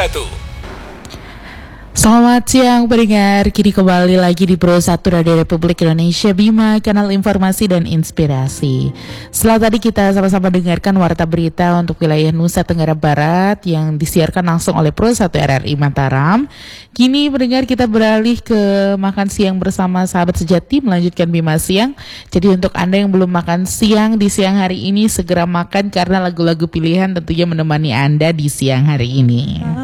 Selamat siang pendengar, kini kembali lagi di Pro 1 Radio Republik Indonesia Bima, kanal informasi dan inspirasi. Setelah tadi kita sama-sama dengarkan warta berita untuk wilayah Nusa Tenggara Barat yang disiarkan langsung oleh Pro 1 RRI Mataram. Kini pendengar kita beralih ke makan siang bersama sahabat sejati, melanjutkan Bima Siang. Jadi untuk Anda yang belum makan siang di siang hari ini, segera makan karena lagu-lagu pilihan tentunya menemani Anda di siang hari ini.